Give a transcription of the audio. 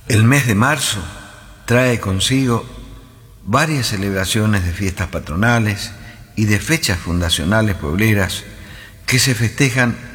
El mes de marzo trae consigo varias celebraciones de fiestas patronales y de fechas fundacionales puebleras que se festejan